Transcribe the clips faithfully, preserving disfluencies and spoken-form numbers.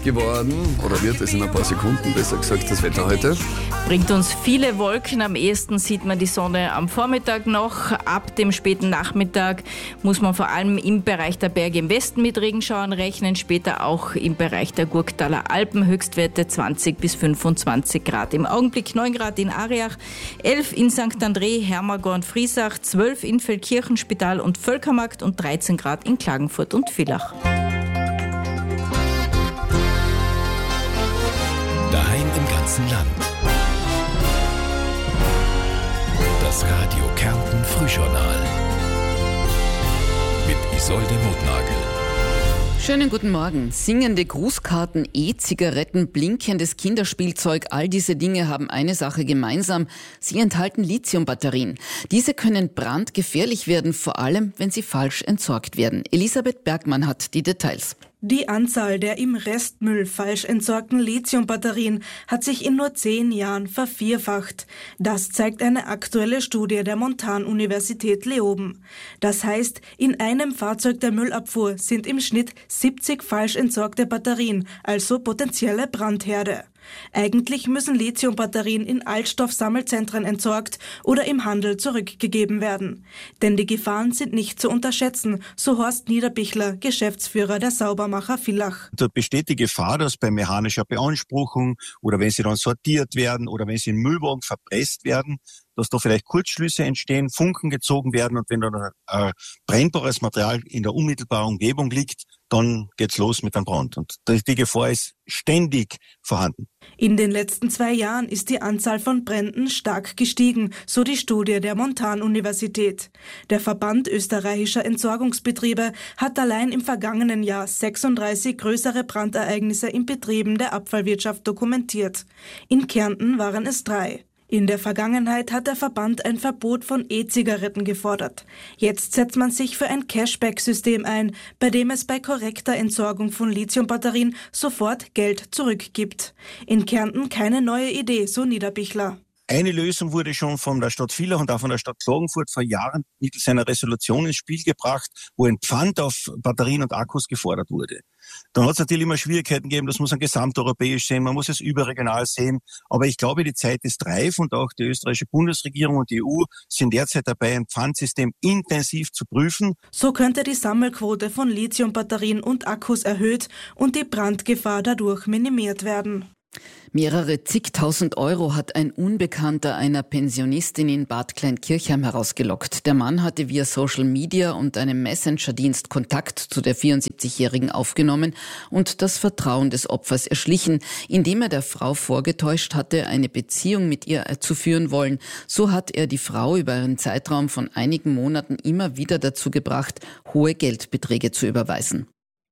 geworden, oder wird es in ein paar Sekunden, besser gesagt, das Wetter heute? Bringt uns viele Wolken. Am ehesten sieht man die Sonne am Vormittag noch. Ab dem späten Nachmittag muss man vor allem im Bereich der Berge im Westen mit Regenschauern rechnen. Später auch im Bereich der Gurktaler Alpen. Höchstwerte zwanzig bis fünfundzwanzig Grad. Im Augenblick neun Grad in Ariach, elf in Sankt André, Hermagor und Friesach, zwölf in Feldkirchen, Spital und Völkermarkt und dreizehn Grad in Klagenfurt und Villach. Daheim im ganzen Land. Das Radio Kärnten Frühjournal mit Isolde Notnagel. Schönen guten Morgen. Singende Grußkarten, E-Zigaretten, blinkendes Kinderspielzeug, all diese Dinge haben eine Sache gemeinsam. Sie enthalten Lithiumbatterien. Diese können brandgefährlich werden, vor allem, wenn sie falsch entsorgt werden. Elisabeth Bergmann hat die Details. Die Anzahl der im Restmüll falsch entsorgten Lithiumbatterien hat sich in nur zehn Jahren vervierfacht. Das zeigt eine aktuelle Studie der Montanuniversität Leoben. Das heißt, in einem Fahrzeug der Müllabfuhr sind im Schnitt siebzig falsch entsorgte Batterien, also potenzielle Brandherde. Eigentlich müssen Lithiumbatterien in Altstoffsammelzentren entsorgt oder im Handel zurückgegeben werden. Denn die Gefahren sind nicht zu unterschätzen, so Horst Niederbichler, Geschäftsführer der Saubermacher Villach. Da besteht die Gefahr, dass bei mechanischer Beanspruchung oder wenn sie dann sortiert werden oder wenn sie in Müllwagen verpresst werden, dass da vielleicht Kurzschlüsse entstehen, Funken gezogen werden und wenn dann ein brennbares Material in der unmittelbaren Umgebung liegt, dann geht's los mit einem Brand. Und die Gefahr ist ständig vorhanden. In den letzten zwei Jahren ist die Anzahl von Bränden stark gestiegen, so die Studie der Montanuniversität. Der Verband österreichischer Entsorgungsbetriebe hat allein im vergangenen Jahr sechsunddreißig größere Brandereignisse in Betrieben der Abfallwirtschaft dokumentiert. In Kärnten waren es drei. In der Vergangenheit hat der Verband ein Verbot von E-Zigaretten gefordert. Jetzt setzt man sich für ein Cashback-System ein, bei dem es bei korrekter Entsorgung von Lithiumbatterien sofort Geld zurückgibt. In Kärnten keine neue Idee, so Niederbichler. Eine Lösung wurde schon von der Stadt Villach und auch von der Stadt Klagenfurt vor Jahren mittels einer Resolution ins Spiel gebracht, wo ein Pfand auf Batterien und Akkus gefordert wurde. Dann hat es natürlich immer Schwierigkeiten gegeben, das muss man gesamteuropäisch sehen, man muss es überregional sehen. Aber ich glaube, die Zeit ist reif und auch die österreichische Bundesregierung und die E U sind derzeit dabei, ein Pfandsystem intensiv zu prüfen. So könnte die Sammelquote von Lithiumbatterien und Akkus erhöht und die Brandgefahr dadurch minimiert werden. Mehrere zigtausend Euro hat ein Unbekannter einer Pensionistin in Bad Kleinkirchheim herausgelockt. Der Mann hatte via Social Media und einem Messenger-Dienst Kontakt zu der vierundsiebzigjährigen aufgenommen und das Vertrauen des Opfers erschlichen, indem er der Frau vorgetäuscht hatte, eine Beziehung mit ihr zu führen wollen. So hat er die Frau über einen Zeitraum von einigen Monaten immer wieder dazu gebracht, hohe Geldbeträge zu überweisen.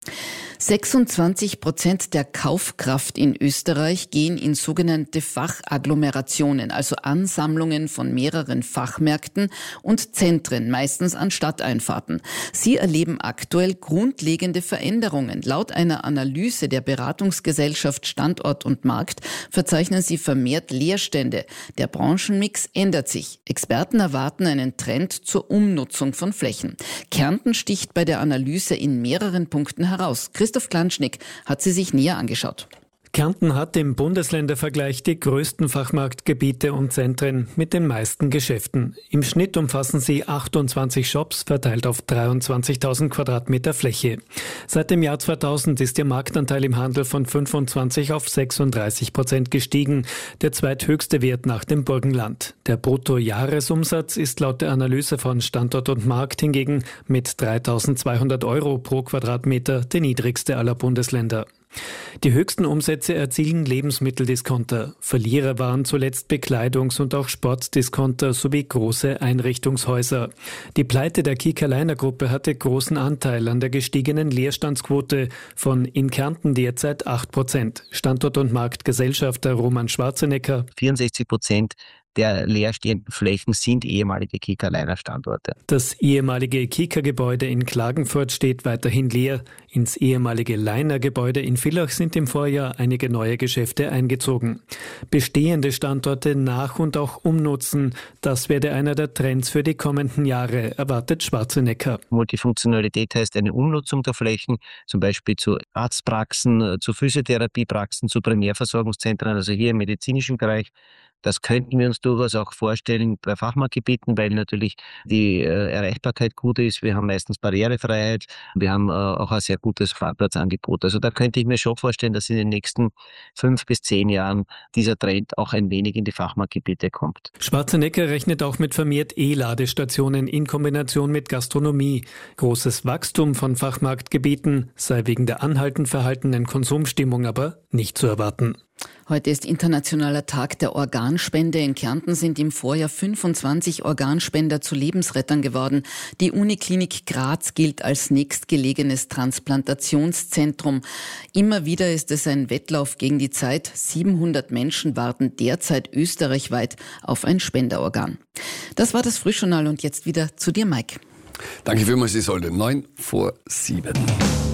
sechsundzwanzig Prozent der Kaufkraft in Österreich gehen in sogenannte Fachagglomerationen, also Ansammlungen von mehreren Fachmärkten und Zentren, meistens an Stadteinfahrten. Sie erleben aktuell grundlegende Veränderungen. Laut einer Analyse der Beratungsgesellschaft Standort und Markt verzeichnen sie vermehrt Leerstände. Der Branchenmix ändert sich. Experten erwarten einen Trend zur Umnutzung von Flächen. Kärnten sticht bei der Analyse in mehreren Punkten heraus. Christoph Klanschnick hat sie sich näher angeschaut. Kärnten hat im Bundesländervergleich die größten Fachmarktgebiete und Zentren mit den meisten Geschäften. Im Schnitt umfassen sie achtundzwanzig Shops, verteilt auf dreiundzwanzigtausend Quadratmeter Fläche. Seit dem Jahr zweitausend ist ihr Marktanteil im Handel von fünfundzwanzig auf sechsunddreißig Prozent gestiegen, der zweithöchste Wert nach dem Burgenland. Der Bruttojahresumsatz ist laut der Analyse von Standort und Markt hingegen mit dreitausendzweihundert Euro pro Quadratmeter der niedrigste aller Bundesländer. Die höchsten Umsätze erzielen Lebensmitteldiscounter. Verlierer waren zuletzt Bekleidungs- und auch Sportdiscounter sowie große Einrichtungshäuser. Die Pleite der Kiekerleiner Gruppe hatte großen Anteil an der gestiegenen Leerstandsquote von in Kärnten derzeit acht Prozent. Standort- und Marktgesellschafter Roman Schwarzenegger. vierundsechzig Prozent der leerstehenden Flächen sind ehemalige Kika-Leiner-Standorte. Das ehemalige Kika-Gebäude in Klagenfurt steht weiterhin leer. Ins ehemalige Leiner-Gebäude in Villach sind im Vorjahr einige neue Geschäfte eingezogen. Bestehende Standorte nach- und auch umnutzen, das werde einer der Trends für die kommenden Jahre, erwartet Schwarzenegger. Multifunktionalität heißt eine Umnutzung der Flächen, zum Beispiel zu Arztpraxen, zu Physiotherapiepraxen, zu Primärversorgungszentren, also hier im medizinischen Bereich. Das könnten wir uns durchaus auch vorstellen bei Fachmarktgebieten, weil natürlich die äh, Erreichbarkeit gut ist. Wir haben meistens Barrierefreiheit. Wir haben äh, auch ein sehr gutes Fahrplatzangebot. Also da könnte ich mir schon vorstellen, dass in den nächsten fünf bis zehn Jahren dieser Trend auch ein wenig in die Fachmarktgebiete kommt. Schwarzenegger rechnet auch mit vermehrt E-Ladestationen in Kombination mit Gastronomie. Großes Wachstum von Fachmarktgebieten sei wegen der anhaltend verhaltenen Konsumstimmung aber nicht zu erwarten. Heute ist Internationaler Tag der Organspende. In Kärnten sind im Vorjahr fünfundzwanzig Organspender zu Lebensrettern geworden. Die Uniklinik Graz gilt als nächstgelegenes Transplantationszentrum. Immer wieder ist es ein Wettlauf gegen die Zeit. siebenhundert Menschen warten derzeit österreichweit auf ein Spenderorgan. Das war das Frühjournal und jetzt wieder zu dir, Mike. Danke vielmals, Isolde. Neun vor sieben.